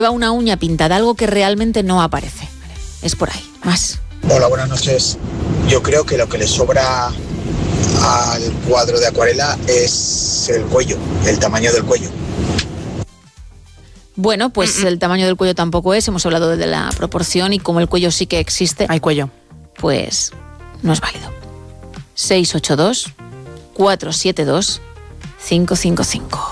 una uña pintada, algo que realmente no aparece. Es por ahí. Más. Hola, buenas noches. Yo creo que lo que le sobra al cuadro de acuarela es el cuello, el tamaño del cuello. Bueno, pues el tamaño del cuello tampoco es. Hemos hablado de la proporción y como el cuello sí que existe. Hay cuello. Pues no es válido. 682 472 555.